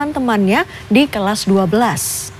temannya di kelas 12.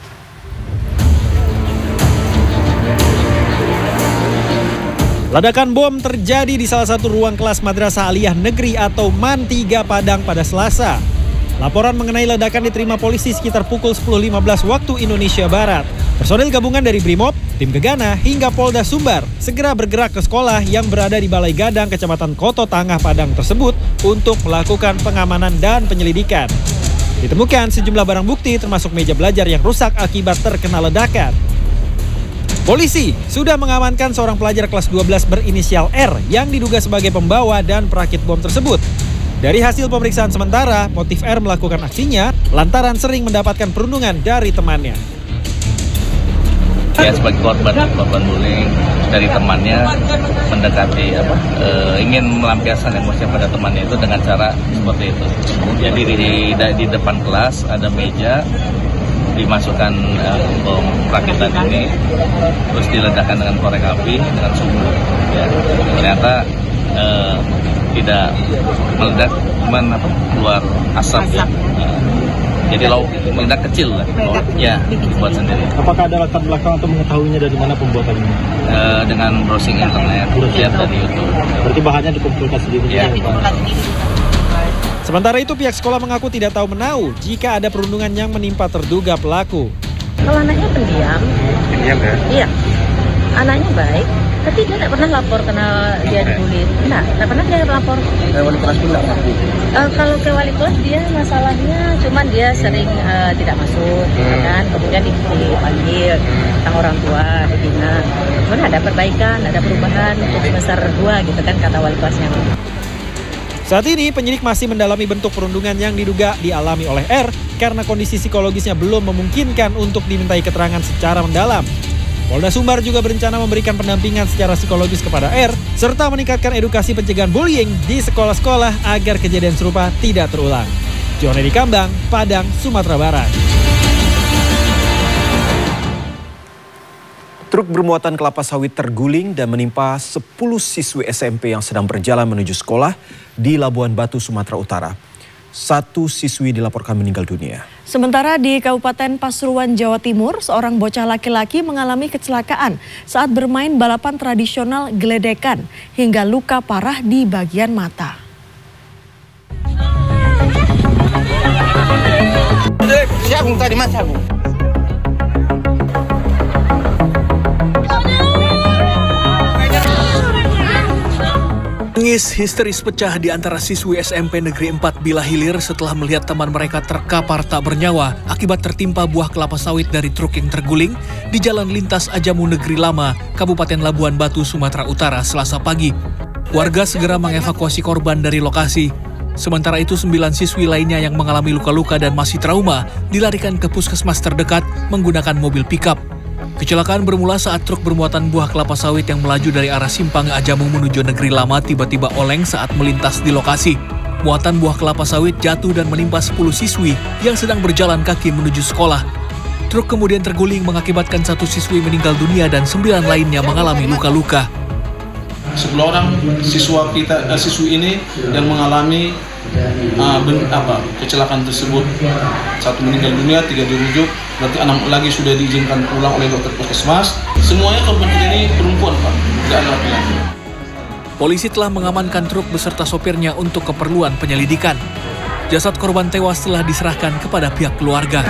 Ledakan bom terjadi di salah satu ruang kelas Madrasah Aliyah Negeri atau MAN 3 Padang pada Selasa. Laporan mengenai ledakan diterima polisi sekitar pukul 10.15 waktu Indonesia Barat. Personil gabungan dari Brimob, tim Gegana, hingga Polda Sumbar segera bergerak ke sekolah yang berada di Balai Gadang, Kecamatan Koto Tangah, Padang tersebut untuk melakukan pengamanan dan penyelidikan. Ditemukan sejumlah barang bukti termasuk meja belajar yang rusak akibat terkena ledakan. Polisi sudah mengamankan seorang pelajar kelas 12 berinisial R yang diduga sebagai pembawa dan perakit bom tersebut. Dari hasil pemeriksaan sementara, motif R melakukan aksinya lantaran sering mendapatkan perundungan dari temannya. Dia sebagai korban bullying dari temannya mendekati ingin melampiaskan emosi pada temannya itu dengan cara seperti itu. Jadi di depan kelas ada meja, dimasukkan bom rakitan ini, terus diledakkan dengan korek api dengan sumbu. Ya, ternyata tidak meledak, cuman keluar asap. Ya. Jadi meledak kecil lah. Ya, dibuat sendiri. Apakah ada latar belakang atau mengetahuinya dari mana pembuatannya? Dengan browsing internet, lihat dari YouTube. Berarti bahannya dikumpulkan sendiri. Ya. Sementara itu pihak sekolah mengaku tidak tahu menahu jika ada perundungan yang menimpa terduga pelaku. Kalau anaknya pendiam. Pendiam ya? Iya. Anaknya baik, tapi dia tidak pernah lapor karena dia dibully. Tidak pernah dia lapor. Wali kelas pun Kalau ke wali kelas dia masalahnya cuman dia sering tidak masuk, kan? Kemudian dipanggil tentang orang tua, dibina. Kemudian ada perbaikan, ada perubahan untuk semester 2 gitu kan kata wali kelasnya. Saat ini penyidik masih mendalami bentuk perundungan yang diduga dialami oleh R karena kondisi psikologisnya belum memungkinkan untuk dimintai keterangan secara mendalam. Polda Sumbar juga berencana memberikan pendampingan secara psikologis kepada R serta meningkatkan edukasi pencegahan bullying di sekolah-sekolah agar kejadian serupa tidak terulang. Jonedi Kambang, Padang, Sumatera Barat. Truk bermuatan kelapa sawit terguling dan menimpa 10 siswi SMP yang sedang berjalan menuju sekolah di Labuan Batu, Sumatera Utara. 1 siswi dilaporkan meninggal dunia. Sementara di Kabupaten Pasuruan, Jawa Timur, seorang bocah laki-laki mengalami kecelakaan saat bermain balapan tradisional geledekan hingga luka parah di bagian mata. Tangis histeris pecah di antara siswi SMP Negeri 4 Bila Hilir setelah melihat teman mereka terkapar tak bernyawa akibat tertimpa buah kelapa sawit dari truk yang terguling di Jalan Lintas Ajamu Negeri Lama, Kabupaten Labuan Batu, Sumatera Utara, Selasa pagi. Warga segera mengevakuasi korban dari lokasi. Sementara itu 9 siswi lainnya yang mengalami luka-luka dan masih trauma dilarikan ke puskesmas terdekat menggunakan mobil pickup. Kecelakaan bermula saat truk bermuatan buah kelapa sawit yang melaju dari arah Simpang Ajamu menuju Negeri Lama tiba-tiba oleng saat melintas di lokasi. Muatan buah kelapa sawit jatuh dan menimpa 10 siswi yang sedang berjalan kaki menuju sekolah. Truk kemudian terguling mengakibatkan 1 siswi meninggal dunia dan 9 lainnya mengalami luka-luka. 10 orang siswi ini yang mengalami kecelakaan tersebut. 1 meninggal dunia, 3 dirujuk, berarti 6 lagi sudah diizinkan pulang oleh dokter puskesmas. Semuanya korban ini perempuan, Pak, tidak ada laki-laki. Polisi telah mengamankan truk beserta sopirnya untuk keperluan penyelidikan. Jasad korban tewas telah diserahkan kepada pihak keluarga.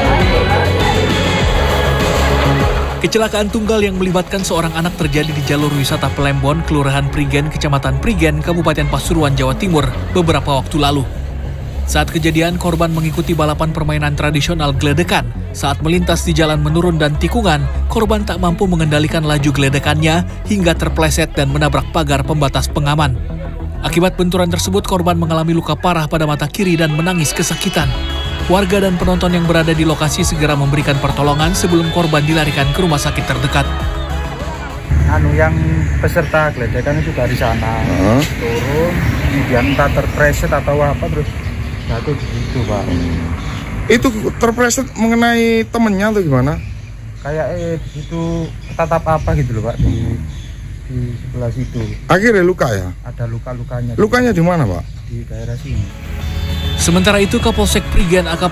Kecelakaan tunggal yang melibatkan seorang anak terjadi di jalur wisata Pelembon, Kelurahan Prigen, Kecamatan Prigen, Kabupaten Pasuruan, Jawa Timur, beberapa waktu lalu. Saat kejadian, korban mengikuti balapan permainan tradisional geledekan. Saat melintas di jalan menurun dan tikungan, korban tak mampu mengendalikan laju geledekannya hingga terpleset dan menabrak pagar pembatas pengaman. Akibat benturan tersebut, korban mengalami luka parah pada mata kiri dan menangis kesakitan. Warga dan penonton yang berada di lokasi segera memberikan pertolongan sebelum korban dilarikan ke rumah sakit terdekat. Yang peserta geledekan itu dari sana turun, kemudian entah terpreset atau apa terus jatuh di situ, Pak. Itu terpreset mengenai temennya atau gimana? Kayak di situ tatap apa gitu loh, Pak, di sebelah situ. Akhirnya luka ya? Ada luka-lukanya. Lukanya di mana, Pak? Di daerah sini. Sementara itu Kapolsek Prigen AKP